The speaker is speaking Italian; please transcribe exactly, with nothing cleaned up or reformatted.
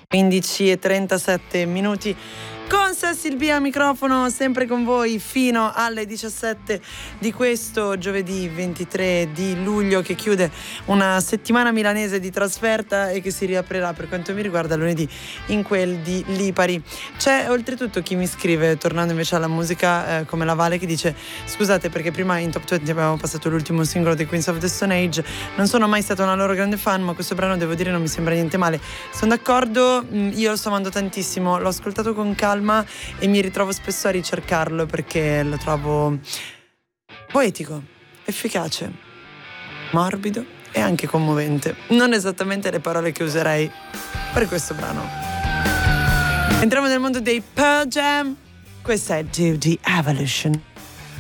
quindici e trentasette minuti. Con Cecil B a microfono, sempre con voi fino alle diciassette di questo giovedì ventitré di luglio, che chiude una settimana milanese di trasferta e che si riaprirà, per quanto mi riguarda, lunedì in quel di Lipari. C'è oltretutto chi mi scrive, tornando invece alla musica, eh, come la Vale, che dice: scusate, perché prima in Top venti avevamo passato l'ultimo singolo dei Queens of the Stone Age, non sono mai stata una loro grande fan, ma questo brano, devo dire, non mi sembra niente male. Sono d'accordo, io lo sto amando tantissimo, l'ho ascoltato con calma e mi ritrovo spesso a ricercarlo perché lo trovo poetico, efficace, morbido e anche commovente. Non esattamente le parole che userei per questo brano. Entriamo nel mondo dei Pearl Jam. Questa è Do The Evolution.